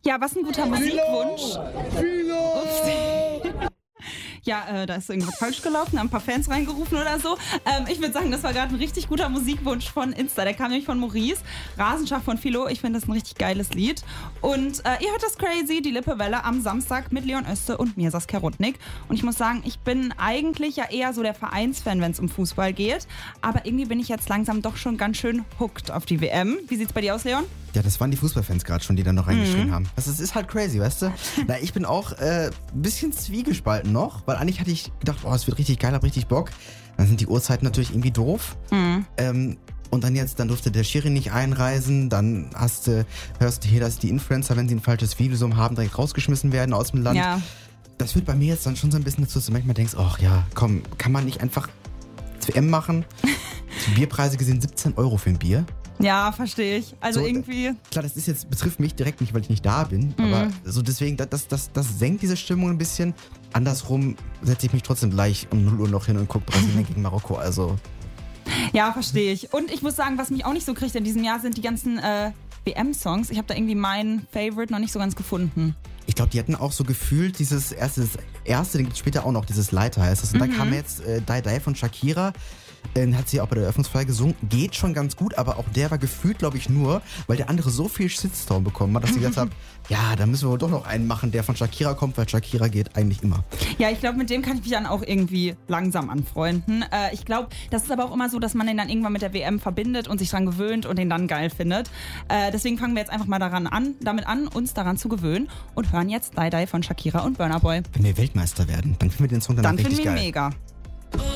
Ja, was ein guter Musikwunsch. Upsi. Ja, da ist irgendwas falsch gelaufen, haben ein paar Fans reingerufen oder so. Ich würde sagen, das war gerade ein richtig guter Musikwunsch von Insta. Der kam nämlich von Maurice. Rasenschach von Philo. Ich finde das ein richtig geiles Lied. Und ihr hört das Crazy, die Lippewelle am Samstag mit Leon Öste und mir, Saskia Rudnick. Und ich muss sagen, ich bin eigentlich ja eher so der Vereinsfan, wenn es um Fußball geht. Aber irgendwie bin ich jetzt langsam doch schon ganz schön hooked auf die WM. Wie sieht's bei dir aus, Leon? Ja, das waren die Fußballfans gerade schon, die da noch reingeschrieben haben. Das ist halt crazy, weißt du? Na, ich bin auch ein bisschen zwiegespalten noch, weil eigentlich hatte ich gedacht, oh, es wird richtig geil, hab richtig Bock. Dann sind die Uhrzeiten natürlich irgendwie doof. Und dann durfte der Schiri nicht einreisen, dann hörst du hier, dass die Influencer, wenn sie ein falsches Video haben, direkt rausgeschmissen werden aus dem Land. Ja. Das führt bei mir jetzt dann schon so ein bisschen dazu, dass du manchmal denkst, ach ja, komm, kann man nicht einfach WM machen? Die Bierpreise gesehen 17 € für ein Bier. Ja, verstehe ich. Also so, irgendwie. Klar, das ist jetzt, betrifft mich direkt nicht, weil ich nicht da bin. Aber so deswegen, das senkt diese Stimmung ein bisschen. Andersrum setze ich mich trotzdem gleich um 0 Uhr noch hin und gucke Brasilien gegen Marokko. Also. Ja, verstehe ich. Und ich muss sagen, was mich auch nicht so kriegt in diesem Jahr, sind die ganzen WM-Songs. Ich habe da irgendwie meinen Favorite noch nicht so ganz gefunden. Ich glaube, die hatten auch so gefühlt dieses erste, den gibt es später auch noch, dieses Leiter heißt das. Und da kam jetzt Die Die von Shakira. Hat sie auch bei der Eröffnungsfeier gesungen. Geht schon ganz gut, aber auch der war gefühlt, glaube ich, nur, weil der andere so viel Shitstorm bekommen hat, dass sie gesagt haben, ja, da müssen wir wohl doch noch einen machen, der von Shakira kommt, weil Shakira geht eigentlich immer. Ja, ich glaube, mit dem kann ich mich dann auch irgendwie langsam anfreunden. Ich glaube, das ist aber auch immer so, dass man den dann irgendwann mit der WM verbindet und sich dran gewöhnt und den dann geil findet. Deswegen fangen wir jetzt einfach mal damit an, uns daran zu gewöhnen und hören jetzt Die Die von Shakira und Burna Boy. Wenn wir Weltmeister werden, dann finden wir den Song danach richtig geil. Dann finden wir ihn mega.